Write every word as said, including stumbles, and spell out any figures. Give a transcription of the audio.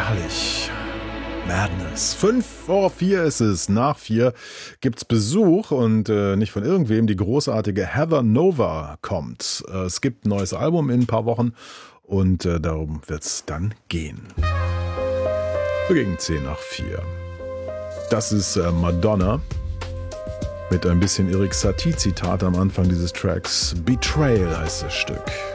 Herrlich. Madness. Fünf vor vier ist es. Nach vier gibt's Besuch und äh, nicht von irgendwem. Die großartige Heather Nova kommt. Äh, es gibt ein neues Album in ein paar Wochen und äh, darum wird's dann gehen. So gegen zehn nach vier. Das ist äh, Madonna mit ein bisschen Erik Satie-Zitat am Anfang dieses Tracks. Betrayal heißt das Stück.